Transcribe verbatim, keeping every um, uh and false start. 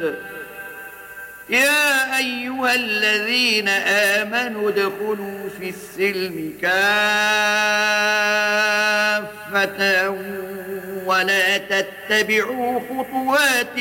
يا أيها الذين آمنوا ادخلوا في السلم كافة ولا تتبعوا خطوات